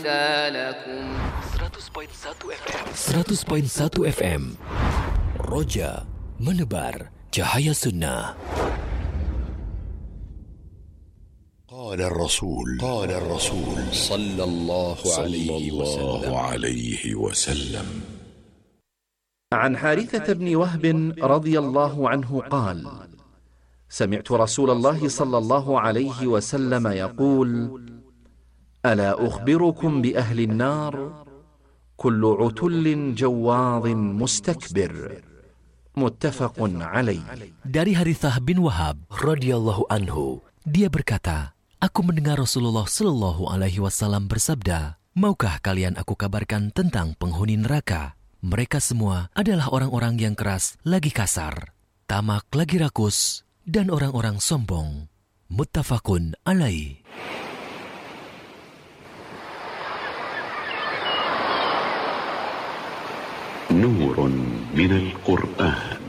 أمثالكم 100.1 FM Roja menebar cahaya sunnah. قال الرسول صلى الله عليه وسلم عن حارثة بن وهب رضي الله عنه قال: سمعت رسول الله صلى الله عليه وسلم يقول: ألا أخبركم بأهل النار كل عتل جواظ مستكبر متفق عليه. Dari Harithah bin Wahab radhiyallahu anhu, dia berkata, aku mendengar Rasulullah sallallahu alaihi wasallam bersabda, maukah kalian aku kabarkan tentang penghuni neraka? Mereka semua adalah orang-orang yang keras lagi kasar, tamak lagi rakus, dan orang-orang sombong. Muttafaqun alaih. نور من القرآن